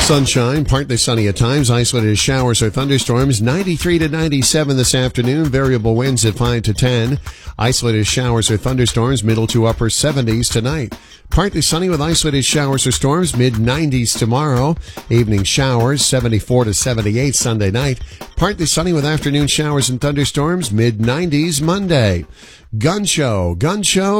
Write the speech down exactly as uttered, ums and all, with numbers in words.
Sunshine, partly sunny at times, isolated showers or thunderstorms, ninety-three to ninety-seven this afternoon, variable winds at five to ten, isolated showers or thunderstorms, middle to upper seventies tonight. Partly sunny with isolated showers or storms, mid nineties tomorrow, evening showers, seventy-four to seventy-eight Sunday night, partly sunny with afternoon showers and thunderstorms, mid nineties Monday. Gun Show, Gun Show.